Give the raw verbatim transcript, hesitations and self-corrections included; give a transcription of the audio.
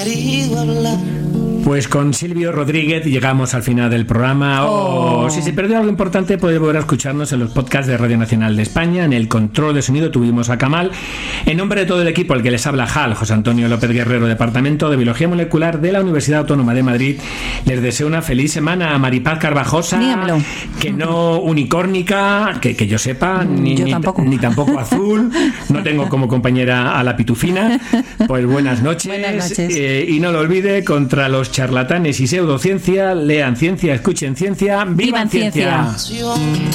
Pues con Silvio Rodríguez llegamos al final del programa. Oh, oh. Si se perdió algo importante, podéis volver a escucharnos en los podcasts de Radio Nacional de España. En el control de sonido tuvimos a Kamal. En nombre de todo el equipo, al que les habla Jal, José Antonio López Guerrero, Departamento de Biología Molecular de la Universidad Autónoma de Madrid, les deseo una feliz semana. Maripaz Carvajosa, Dígamelo. Que no unicórnica, que, que yo sepa, ni, yo ni, tampoco. ni tampoco azul. No tengo como compañera a la pitufina. Pues buenas noches. Buenas noches. Eh, y no lo olvide, contra los charlatanes y pseudociencia, lean ciencia, escuchen ciencia, vivan, ¡Vivan ciencia! ciencia.